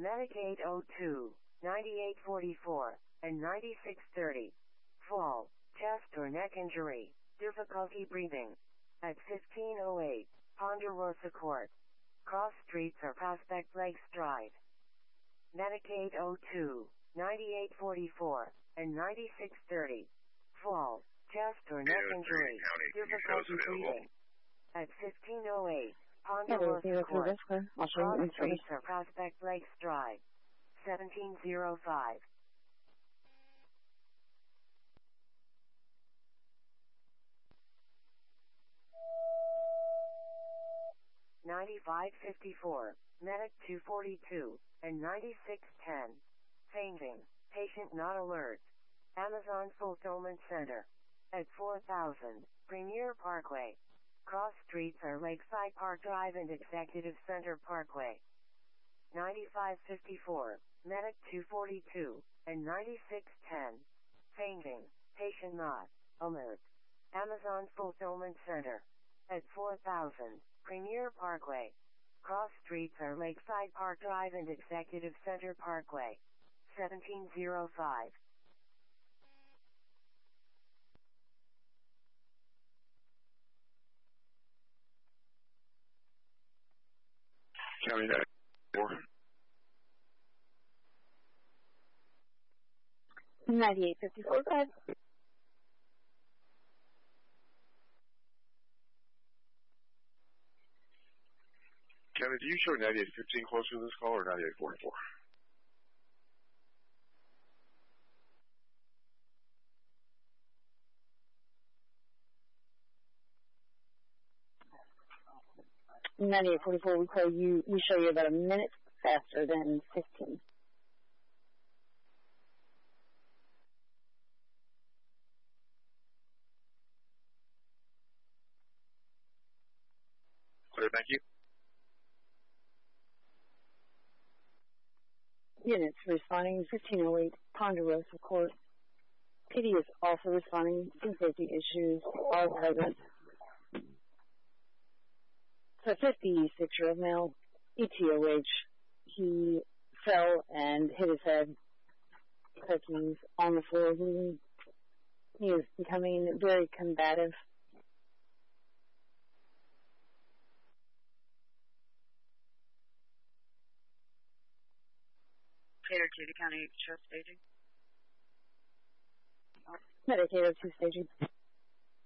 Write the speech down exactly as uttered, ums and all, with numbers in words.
Medic eight oh two, ninety-eight forty-four, and ninety-six thirty. Fall, chest or neck injury, difficulty breathing. At fifteen oh eight, Ponderosa Court. Cross streets or Prospect Lakes Drive. Medic eight oh two, ninety-eight forty-four, and ninety-six thirty. Fall, chest or neck injury, difficulty breathing. At fifteen oh eight, Ponderosa Court. Cross streets or Prospect Lakes Drive. seventeen oh five. ninety-five fifty-four, Medic two forty-two, and ninety-six ten. Fainting, patient not alert. Amazon Fulfillment Center. At four thousand, Premier Parkway. Cross streets are Lakeside Park Drive and Executive Center Parkway. ninety-five fifty-four, Medic two forty-two, and ninety-six ten. Fainting, patient not alert. Amazon Fulfillment Center. At four thousand, Premier Parkway. Cross streets are Lakeside Park Drive and Executive Center Parkway. seventeen oh five. County four. ninety-eight fifty-four, go ahead. County, do you show ninety-eight fifteen closer to this call or ninety-eight forty-four? ninety-eight forty-four, we call you, we show you about a minute faster than fifteen. Clear, thank you. Units responding fifteen oh eight, Ponderosa Court. P D is also responding. Some safety issues are present. So fifty-six-year-old male, E T O H, he fell and hit his head. Like he's on the floor. He, he is becoming very combative. Cater to the county show staging. Medicated to staging.